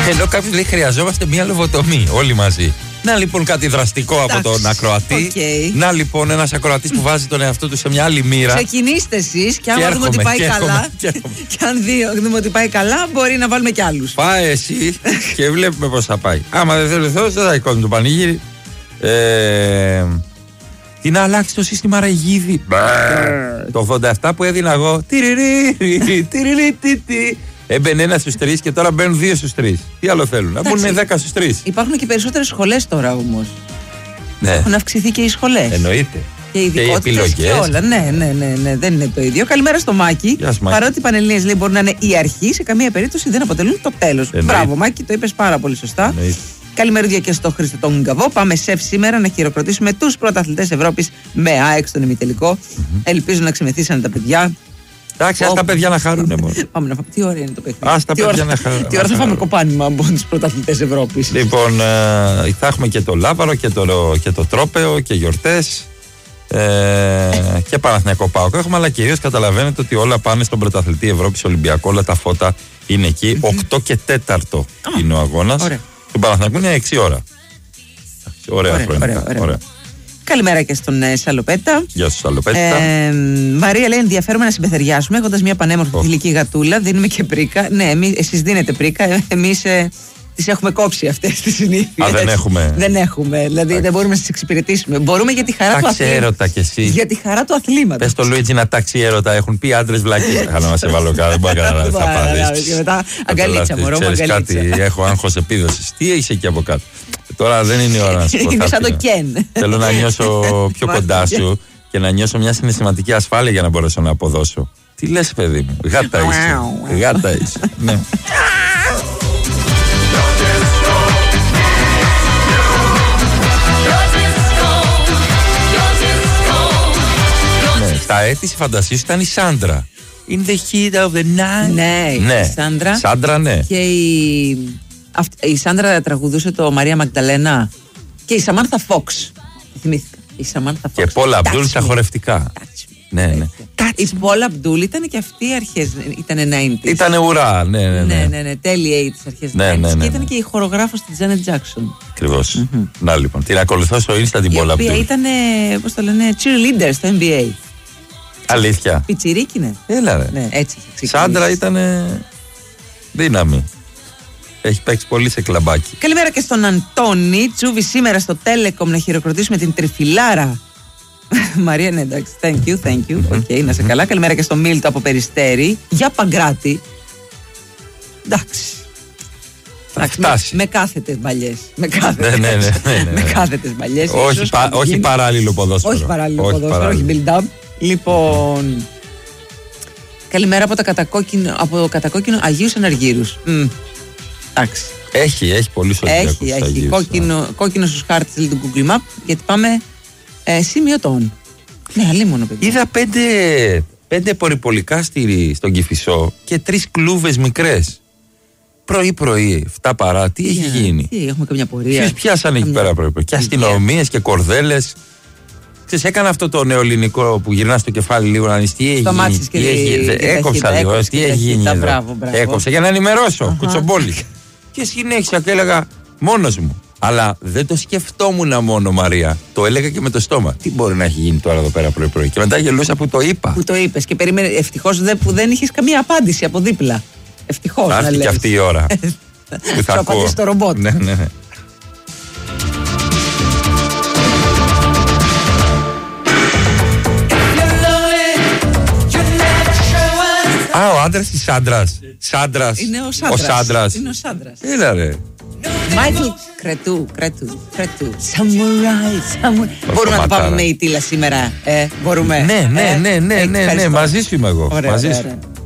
Ενώ κάποιος λέει χρειαζόμαστε μια λοβοτομή όλοι μαζί. Να λοιπόν κάτι δραστικό από τον ακροατή. Να λοιπόν ένας ακροατής που βάζει τον εαυτό του σε μια άλλη μοίρα. Ξεκινήστε εσείς και άμα δούμε ότι πάει καλά. Και αν δούμε ότι πάει καλά, μπορεί να βάλουμε κι άλλους. Πάει εσύ και βλέπουμε πώς θα πάει. Άμα δεν θέλει ο Θεός, δεν θα εικόνει το πανηγύρι. Τι να αλλάξει το σύστημα Ραγίδη. Το 87 που έδινα εγώ. Έμπαινε 1 στους 3 και τώρα μπαίνουν 2 στους 3. Τι άλλο θέλουν, να μπουν 10 στους 3. Υπάρχουν και περισσότερες σχολές τώρα όμως. Ναι. Έχουν αυξηθεί και οι σχολές. Εννοείται. Και οι ειδικότητες και όλα. Ναι, δεν είναι το ίδιο. Καλημέρα στο Μάκη. Παρότι οι Πανελλήνιες λέει μπορεί να είναι η αρχή, σε καμία περίπτωση δεν αποτελούν το τέλος. Μπράβο, Μάκη, το είπες πάρα πολύ σωστά. Καλημέρα και στο Χρήστο τον Γκαβό. Πάμε σεφ σήμερα να χειροκροτήσουμε τους πρωταθλητές Ευρώπης με ΑΕΚ στον ημιτελικό. Ελπίζω να ξεμεθύσανε τα παιδιά. Εντάξει, ας τα παιδιά να χαρούνε μόνο. Πάμε να φάμε. Τι ώρα είναι το παιχνίδι. Ας τα παιδιά να χαρούνε. Τι ώρα θα φάμε κοπάνημα από τους πρωταθλητές Ευρώπης. Λοιπόν, θα έχουμε και το Λάβαρο και το Τρόπαιο και γιορτές. Και Παναθηναϊκό ΠΑΟΚ έχουμε, αλλά κυρίως καταλαβαίνετε ότι όλα πάνε στον πρωταθλητή Ευρώπης Ολυμπιακό. Όλα τα φώτα είναι εκεί. 8 και 4 είναι ο αγώνας. Στον Παναθηναϊκό είναι 6 ώρα. Ωραία χρόνια. Καλημέρα και στον Σαλοπέτα. Γεια σου, Σαλοπέτα. Μαρία λέει: ενδιαφέρομαι να συμπεθεριάσουμε έχοντας μια πανέμορφη θηλυκή γατούλα. Δίνουμε και πρίκα. Ναι, εσείς δίνετε πρίκα. Εμείς τις έχουμε κόψει αυτές τις συνήθειες. Δεν έχουμε. Δεν έχουμε. Δηλαδή δεν μπορούμε να τις εξυπηρετήσουμε. Μπορούμε για τη χαρά του αθλήματος. Έρωτα κι εσύ. Για τη χαρά του αθλήματος. Πες στο Λουίτζι να τάξει έρωτα. Έχουν πει άντρες βλακίες. Θα να σε βάλω κάτω. Δεν μπορεί να καταλάβει. Θα πάρει. Και μετά αγκαλίτσα, μωρό. Κάτι, έχω άγχος επίδοσης. Τι έχεις εκεί από κάτω. Τώρα δεν είναι η ώρα να σου πω. Είναι σαν το Κεν. Θέλω να νιώσω πιο κοντά σου και να νιώσω μια συναισθηματική ασφάλεια για να μπορέσω να αποδώσω. Τι λες, παιδί μου, γάτα είσαι. Γάτα είσαι. Ναι. Στα έτη φαντασίου ήταν η Σάντρα. In the heat of the night. Ναι, η Σάντρα. Σάντρα, ναι. Και η Σάντρα τραγουδούσε το Μαρία Μαγδαλένα. Και η Σαμάνθα Φόξ. Θυμήθηκα. Η Σαμάνθα Φόξ. Και Πόλα Αμπτούλ στα χορευτικά. Ναι. Η Πόλα Αμπτούλ ήταν και αυτή αρχές. Ήταν 90's. Ήταν ουρά, ναι. Τέλειοι 80's, αρχές 90's. Και ήταν και η χορογράφος της Τζάνετ Τζάκσον. Ακριβώς. Να λοιπόν. Την ακολουθώ στο Insta την Πόλα Αμπτούλ. Η οποία ήταν, πώς το λένε, cheerleader στο NBA. Αλήθεια. Πιτσιρίκινε. Έλα ρε. Ναι, έτσι. Σάντρα ήταν δύναμη. Έχει παίξει πολύ σε κλαμπάκι. Καλημέρα και στον Αντώνη. Τσούβι σήμερα στο Telecom να χειροκροτήσουμε την Τριφυλάρα. Μαρία, ναι, εντάξει. Thank you. Okay, να σε καλά. Καλημέρα και στον Μίλτο από Περιστέρι. Για Παγκράτη. Εντάξει. Με κάθετες μπαλιές. Με κάθετες μπαλιές. Όχι παράλληλο ποδόσφαιρο. Όχι παράλληλο ποδόσφαιρο, όχι build-up. Λοιπόν. Καλημέρα από το κατακόκκινο Αγίους Αναργύρους. Εντάξει. Έχει πολύ Ολυμπιακούς Αγίους. Κόκκινο στους χάρτες του Google Map, γιατί πάμε σημειωτών. Ναι, αλίμονο, παιδιά. Είδα 5 πορυπολικά στον Κηφισό και 3 κλούβες μικρές. Πρωί, 7 παρά. Τι έχει γίνει? Έχουμε καμιά πορεία. Ποιους πιάσανε εκεί πέρα πρωί? Και αστυνομίες και κορδέλες. Ξέρεις, έκανα αυτό το νεοελληνικό που γυρνά στο κεφάλι λίγο να δεις τι έχει γίνει. Έκοψα λίγο. Τι έχει γίνει? Έκοψα για να ενημερώσω. Κουτσομπόλη. Και συνέχισα και έλεγα μόνος μου. Αλλά δεν το σκεφτόμουν μόνο, Μαρία. Το έλεγα και με το στόμα. Τι μπορεί να έχει γίνει τώρα εδώ πέρα πρωί-πρωί? Και μετά γελούσα που το είπα. Που το είπες και περίμενε. Ευτυχώς που δεν είχες καμία απάντηση από δίπλα. Ευτυχώς. Θα έρθει και αυτή η ώρα. Που θα απαντήσει το ρομπότ. Ναι. Ο άντρας της Σάντρας. Είναι ο Σάντρας. Είναι ο Σάντρας. Έλα ρε. Μάικλ Κρετού. Samurai. Μπορούμε να πάμε με η Τίλα σήμερα? Μπορούμε. Ναι, μαζί σου είμαι εγώ. Μαζί σου.